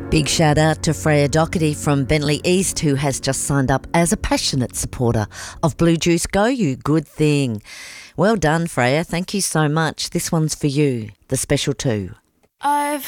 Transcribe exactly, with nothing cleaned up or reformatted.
Big shout out to Freya Doherty from Bentley East, who has just signed up as a passionate supporter of Blue Juice Go, you good thing. Well done, Freya. Thank you so much. This one's for you, the special two. I've